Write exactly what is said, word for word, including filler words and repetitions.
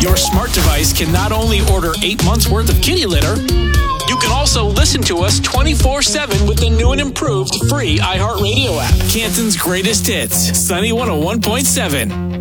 Your smart device can not only order eight months worth of kitty litter, you can also listen to us twenty-four seven with the new and improved free iHeartRadio app. Canton's greatest hits, Sunny one oh one point seven.